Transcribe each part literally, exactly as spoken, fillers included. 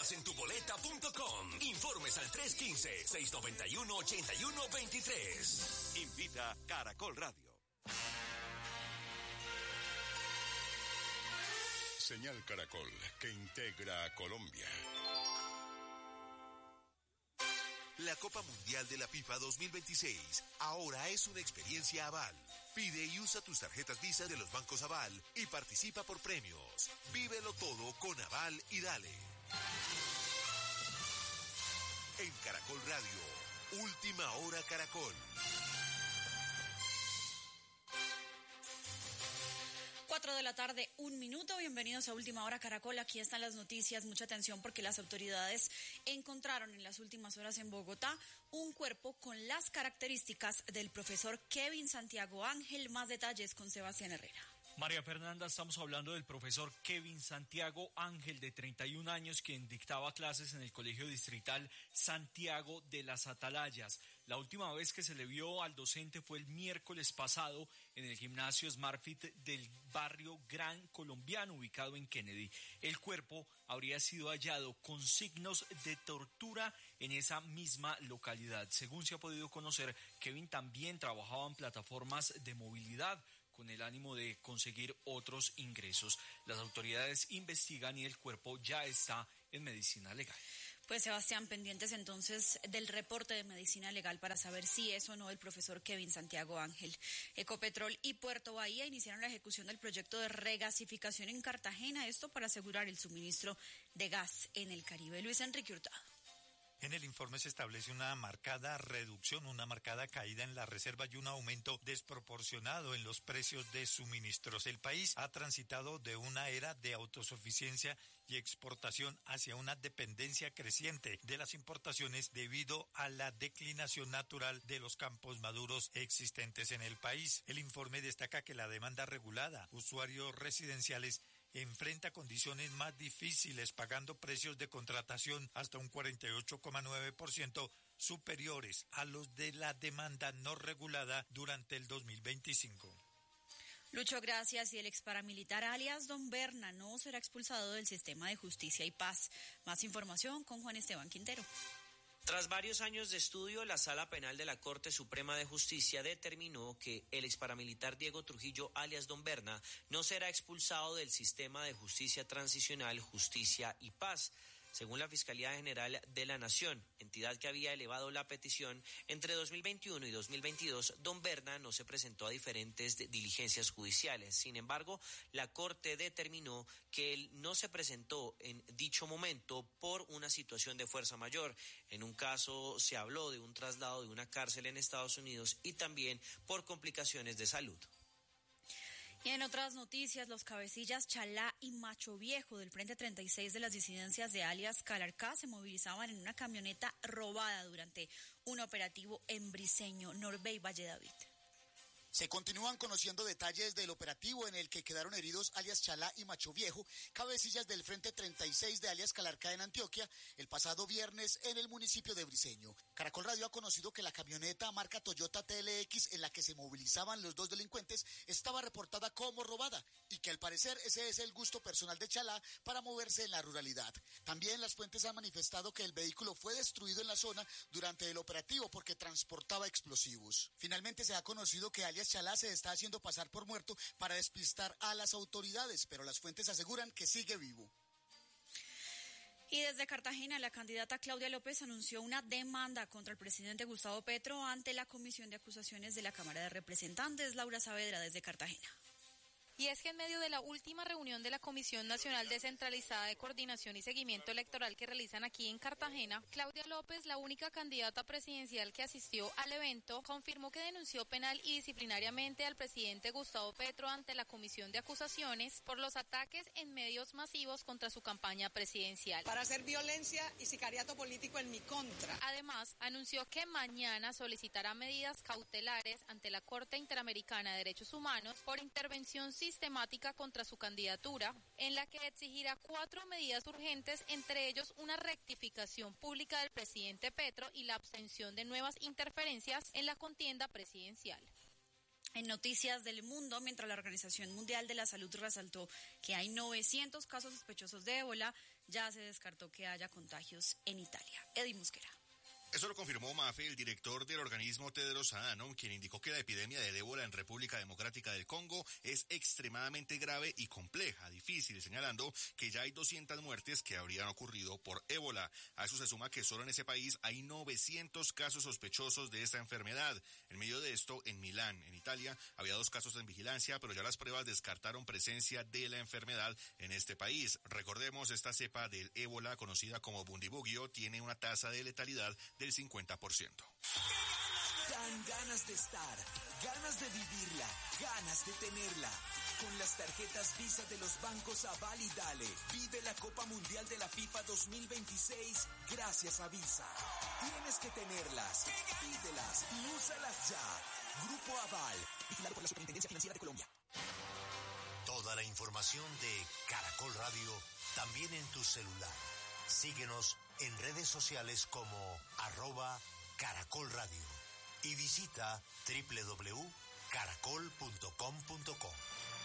más en tu boleta punto com. Informes al tres uno cinco, seis nueve uno, ocho uno dos tres. Invita Caracol Radio. Señal Caracol, que integra a Colombia. La Copa Mundial de la FIFA dos mil veintiséis ahora es una experiencia Aval. Pide y usa tus tarjetas Visa de los bancos Aval y participa por premios. Vívelo todo con Aval y dale. En Caracol Radio, Última Hora Caracol. Cuatro de la tarde, un minuto. Bienvenidos a Última Hora Caracol. Aquí están las noticias. Mucha atención porque las autoridades encontraron en las últimas horas en Bogotá un cuerpo con las características del profesor Kevin Santiago Ángel. Más detalles con Sebastián Herrera. María Fernanda, estamos hablando del profesor Kevin Santiago Ángel, de treinta y un años, quien dictaba clases en el Colegio Distrital Santiago de las Atalayas. La última vez que se le vio al docente fue el miércoles pasado en el gimnasio SmartFit del barrio Gran Colombiano, ubicado en Kennedy. El cuerpo habría sido hallado con signos de tortura en esa misma localidad. Según se ha podido conocer, Kevin también trabajaba en plataformas de movilidad, con el ánimo de conseguir otros ingresos. Las autoridades investigan y el cuerpo ya está en medicina legal. Pues Sebastián, pendientes entonces del reporte de medicina legal para saber si es o no el profesor Kevin Santiago Ángel. Ecopetrol y Puerto Bahía iniciaron la ejecución del proyecto de regasificación en Cartagena, esto para asegurar el suministro de gas en el Caribe. Luis Enrique Hurtado. En el informe se establece una marcada reducción, una marcada caída en la reserva y un aumento desproporcionado en los precios de suministros. El país ha transitado de una era de autosuficiencia y exportación hacia una dependencia creciente de las importaciones debido a la declinación natural de los campos maduros existentes en el país. El informe destaca que la demanda regulada, usuarios residenciales, enfrenta condiciones más difíciles, pagando precios de contratación hasta un cuarenta y ocho coma nueve por ciento superiores a los de la demanda no regulada durante el dos mil veinticinco. Lucho, gracias. Y el ex paramilitar alias Don Berna no será expulsado del sistema de justicia y paz. Más información con Juan Esteban Quintero. Tras varios años de estudio, la Sala Penal de la Corte Suprema de Justicia determinó que el exparamilitar Diego Trujillo, alias Don Berna, no será expulsado del sistema de justicia transicional, justicia y paz. Según la Fiscalía General de la Nación, entidad que había elevado la petición, entre dos mil veintiuno y dos mil veintidós, Don Berna no se presentó a diferentes diligencias judiciales. Sin embargo, la Corte determinó que él no se presentó en dicho momento por una situación de fuerza mayor. En un caso se habló de un traslado de una cárcel en Estados Unidos y también por complicaciones de salud. Y en otras noticias, los cabecillas Chalá y Macho Viejo del Frente treinta y seis de las disidencias de alias Calarcá se movilizaban en una camioneta robada durante un operativo en Briceño, Norbe y Valle David. Se continúan conociendo detalles del operativo en el que quedaron heridos alias Chalá y Macho Viejo, cabecillas del Frente treinta y seis de alias Calarcá en Antioquia, el pasado viernes en el municipio de Briceño. Caracol Radio ha conocido que la camioneta marca Toyota T L X en la que se movilizaban los dos delincuentes estaba reportada como robada y que al parecer ese es el gusto personal de Chalá para moverse en la ruralidad. También las fuentes han manifestado que el vehículo fue destruido en la zona durante el operativo porque transportaba explosivos. Finalmente se ha conocido que alias Chalá se está haciendo pasar por muerto para despistar a las autoridades, pero las fuentes aseguran que sigue vivo. Y desde Cartagena, la candidata Claudia López anunció una demanda contra el presidente Gustavo Petro ante la Comisión de Acusaciones de la Cámara de Representantes. Laura Saavedra, desde Cartagena. Y es que en medio de la última reunión de la Comisión Nacional Descentralizada de Coordinación y Seguimiento Electoral que realizan aquí en Cartagena, Claudia López, la única candidata presidencial que asistió al evento, confirmó que denunció penal y disciplinariamente al presidente Gustavo Petro ante la Comisión de Acusaciones por los ataques en medios masivos contra su campaña presidencial. Para hacer violencia y sicariato político en mi contra. Además, anunció que mañana solicitará medidas cautelares ante la Corte Interamericana de Derechos Humanos por intervención sistemática contra su candidatura, en la que exigirá cuatro medidas urgentes, entre ellos una rectificación pública del presidente Petro y la abstención de nuevas interferencias en la contienda presidencial. En noticias del mundo, mientras la Organización Mundial de la Salud resaltó que hay novecientos casos sospechosos de ébola, ya se descartó que haya contagios en Italia. Eddie Mosquera. Eso lo confirmó Mafe, el director del organismo Tedros Adhanom, quien indicó que la epidemia del ébola en República Democrática del Congo es extremadamente grave y compleja, difícil, señalando que ya hay doscientas muertes que habrían ocurrido por ébola. A eso se suma que solo en ese país hay novecientos casos sospechosos de esta enfermedad. En medio de esto, en Milán, en Italia, había dos casos en vigilancia, pero ya las pruebas descartaron presencia de la enfermedad en este país. Recordemos, esta cepa del ébola, conocida como Bundibugyo, tiene una tasa de letalidad de del cincuenta por ciento. Dan ganas de estar, ganas de vivirla, ganas de tenerla. Con las tarjetas Visa de los bancos Aval y Dale, vive la Copa Mundial de la FIFA dos mil veintiséis gracias a Visa. Tienes que tenerlas, pídelas y úsalas ya. Grupo Aval, vigilado por la Superintendencia Financiera de Colombia. Toda la información de Caracol Radio también en tu celular. Síguenos en redes sociales como arroba Caracol Radio y visita doble u doble u doble u punto caracol punto com punto co.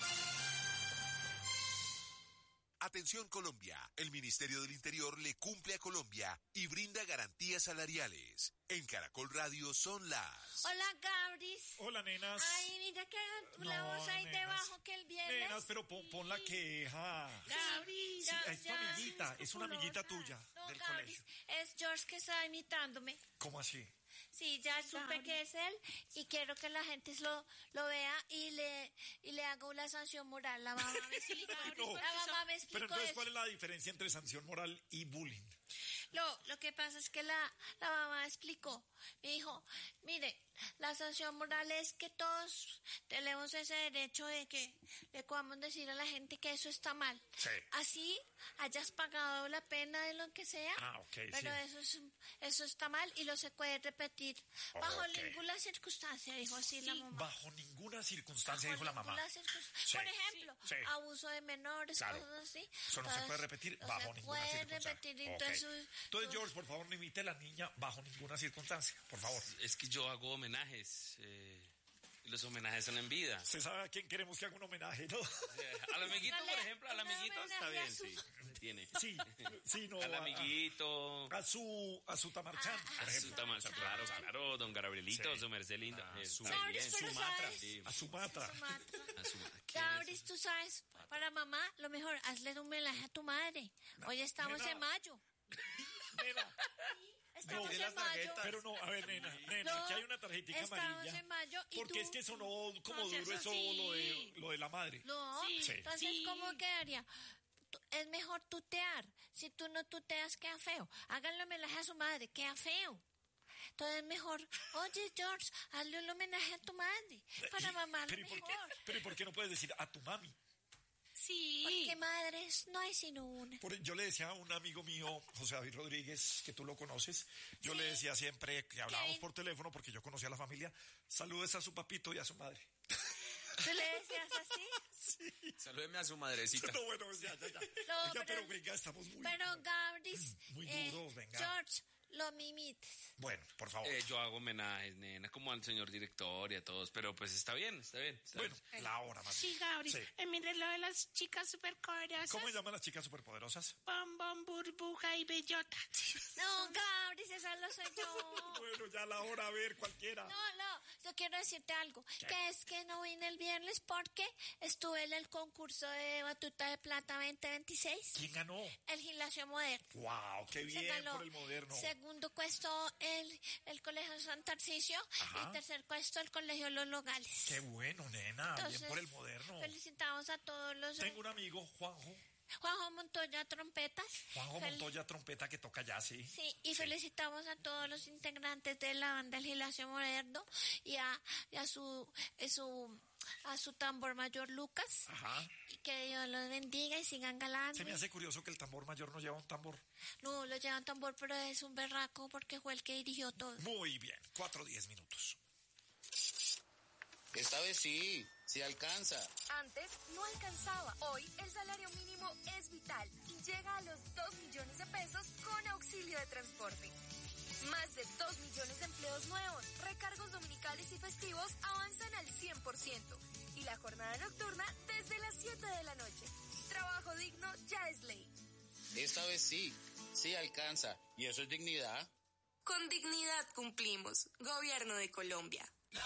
Atención Colombia, el Ministerio del Interior le cumple a Colombia y brinda garantías salariales. En Caracol Radio son las... Hola, Gabris. Hola, nenas. Ay, mira que la No, voz ahí nenas. debajo que el viernes. Nenas, pero pon, pon la queja. Gabris, Sí, ya, es tu ya, amiguita, es una amiguita tuya No, del Gabris, colegio. es George que está imitándome. ¿Cómo así? Sí, ya supe que es él y quiero que la gente lo, lo vea y le y le haga una sanción moral. La mamá me explicó. No, la mamá me explicó pero entonces, eso. ¿cuál es la diferencia entre sanción moral y bullying? Lo, lo que pasa es que la, la mamá explicó, me dijo, mire, la sanción moral es que todos tenemos ese derecho de que le podamos decir a la gente que eso está mal. Sí. Así hayas pagado la pena de lo que sea, Ah, ok, pero sí. eso es, eso está mal y lo se puede repetir bajo Ok. ninguna circunstancia, dijo así la mamá. Bajo ninguna circunstancia, Bajo dijo la mamá. ninguna circunstancia. Sí. Por ejemplo, Sí. abuso de menores, Claro. cosas así. Eso no se Entonces, puede repetir no bajo se ninguna puede circunstancia. repetir, Ok. entonces, Entonces, George, por favor, no imite a la niña bajo ninguna circunstancia, por favor. Es que yo hago homenajes, eh, y los homenajes son en vida. ¿Se sabe a quién queremos que haga un homenaje, no? Eh, Al amiguito, Dale, por ejemplo, al un amiguito está homenaje bien, a su- sí, tiene. Sí, sí, no. Al a- amiguito. A, a su, a su Tamarchán, Ah, por A su ejemplo. tama- claro, claro, don Gabrielito, Sí. su merced linda. Ah, eh, su- muy ¿Sabes? bien. Pero Sumatra, sabes- Sí. a Sumatra. Sumatra. A su- ¿qué es Gabris, eso? tú sabes, para mamá, lo mejor, hazle un homenaje a tu madre. Hoy estamos nena. en mayo. Nena, Estamos no, en mayo. pero no, a ver, nena, nena, No, que hay una tarjetita estamos amarilla. en mayo y Porque tú- es que sonó como No seas duro eso, así. lo de, lo de la madre. No, Sí. entonces, ¿cómo quedaría? Tu- Es mejor tutear. Si tú no tuteas, queda feo. Háganle homenaje a su madre, queda feo. Entonces, mejor, oye, George, hazle un homenaje a tu madre. Para Y- mamá, lo pero, ¿y por qué, mejor. pero ¿y por qué no puedes decir a tu mami? Sí. Porque madres no hay sino una. Por- yo le decía a un amigo mío, José David Rodríguez, que tú lo conoces, yo le decía siempre que hablábamos Kevin. por teléfono, porque yo conocía a la familia, saludes a su papito y a su madre. ¿Tú le decías así? Salúdeme a su madrecita. No, bueno, ya, ya, ya. No, Oiga, pero, pero- venga, estamos muy... Pero, Gabris, muy eh, duros, venga. George, lo mimites. Bueno, por favor. Eh, yo hago homenajes, nena, como al señor director y a todos, pero pues está bien, está bien. está Bueno, bien. la hora más. Sí, Gabri. Sí. Eh, mire lo de las chicas superpoderosas. ¿Cómo se llaman las chicas superpoderosas? Bombón, burbuja y bellota. No, Gabris, esa lo soy yo. Bueno, ya la hora, a ver, cualquiera. No, no, yo quiero decirte algo, que es que no vine el viernes porque estuve en el concurso de Batuta de Plata veinte veintiséis. ¿Quién ganó? El Gimnasio Moderno. Wow, qué Se bien ganó por el moderno. Segundo puesto el, el Colegio San Tarcisio Ajá. y tercer puesto el Colegio Los Nogales. Qué bueno, nena, Entonces, bien por el moderno. Felicitamos a todos los... Tengo un amigo, Juanjo, Juanjo Montoya, trompetas. Juanjo Fel- Montoya, trompeta, que toca ya, sí. Sí, y felicitamos a todos los integrantes de la banda El Gimnasio Moderno y a, y a su, a su a su tambor mayor Lucas. Ajá. Y que Dios los bendiga y sigan galando. Se me hace curioso que el tambor mayor no lleva un tambor. No, lo llevan tambor, pero es un berraco porque fue el que dirigió todo. Muy bien, cuatro, diez minutos. Esta vez sí, sí alcanza. Antes no alcanzaba. Hoy el salario mínimo es vital y llega a los dos millones de pesos con auxilio de transporte. Más de dos millones de empleos nuevos, recargos dominicales y festivos avanzan al cien por ciento. Y la jornada nocturna desde las siete de la noche. Trabajo digno ya es ley. Esta vez sí, sí alcanza. ¿Y eso es dignidad? Con dignidad cumplimos. Gobierno de Colombia. La